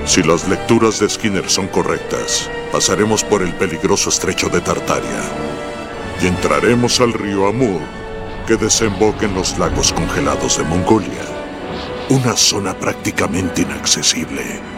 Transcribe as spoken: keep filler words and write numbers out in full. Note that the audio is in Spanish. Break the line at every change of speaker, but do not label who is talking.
Si las lecturas de Skinner son correctas, pasaremos por el peligroso estrecho de Tartaria y entraremos al río Amur, que desemboca en los lagos congelados de Mongolia. Una zona prácticamente inaccesible.